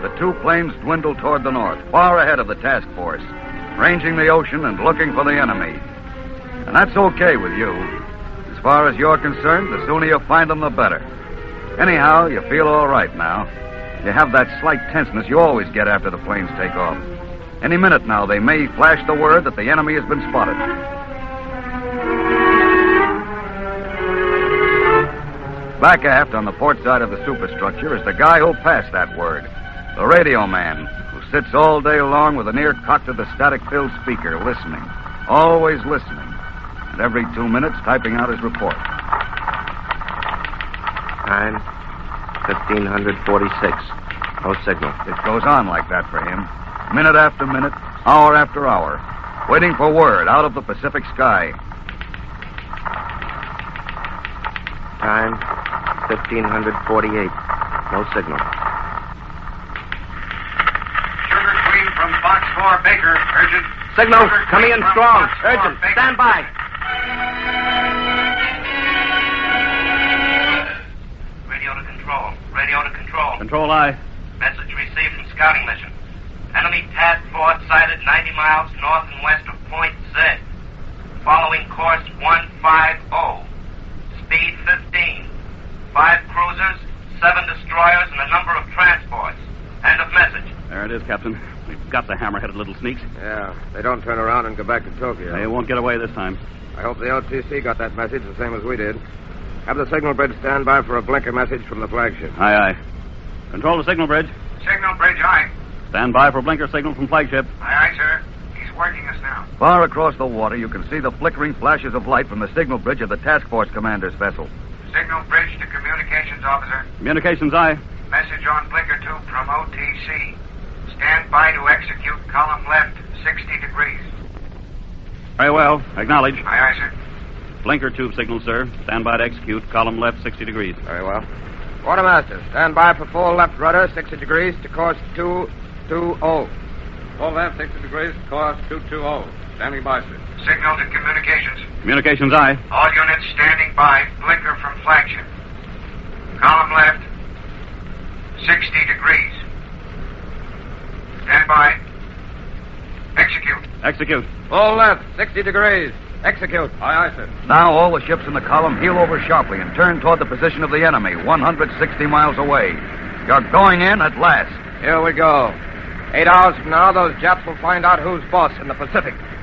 the two planes dwindled toward the north, far ahead of the task force, ranging the ocean and looking for the enemy. And that's okay with you. As far as you're concerned, the sooner you find them, the better. Anyhow, you feel all right now. You have that slight tenseness you always get after the planes take off. Any minute now, they may flash the word that the enemy has been spotted. Back aft on the port side of the superstructure is the guy who'll pass that word, the radio man, who sits all day long with an ear cocked to the static-filled speaker, listening, always listening, and every 2 minutes typing out his report. Time, 1546. No signal. It goes on like that for him, minute after minute, hour after hour, waiting for word out of the Pacific sky. Time, 1548. No signal. Sugar Queen from Box 4, Baker. Urgent. Signal, Sugar coming in Queen from strong. Box 4, Urgent. Baker. Stand by. Radio to control. Radio to control. Control I. Message received from scouting mission. Enemy task force sighted 90 miles north and west of Point Z. Following course 150. Speed 15. 5 cruisers, 7 destroyers, and a number of transports. End of message. There it is, Captain. We've got the hammer-headed little sneaks. Yeah, they don't turn around and go back to Tokyo. They won't get away this time. I hope the OTC got that message the same as we did. Have the signal bridge stand by for a blinker message from the flagship. Aye, aye. Control the signal bridge. Signal bridge, aye. Stand by for blinker signal from flagship. Aye, aye, sir. He's working us now. Far across the water, you can see the flickering flashes of light from the signal bridge of the task force commander's vessel. Signal bridge to communications officer. Communications, aye. Message on blinker 2 from OTC. Stand by to execute column left, 60 degrees. Very well. Acknowledge. Aye, aye, sir. Blinker tube signal, sir. Stand by to execute. Column left, 60 degrees. Very well. Quartermaster, stand by for full left rudder, 60 degrees to course 220. Full left, 60 degrees, course 220. Standing by, sir. Signal to communications. Communications, aye. All units standing by. Blinker from flagship. Column left, 60 degrees. Stand by. Execute. Execute. Full left, 60 degrees. Execute. Aye, aye, sir. Now all the ships in the column heel over sharply and turn toward the position of the enemy, 160 miles away. You're going in at last. Here we go. 8 hours from now, those Japs will find out who's boss in the Pacific.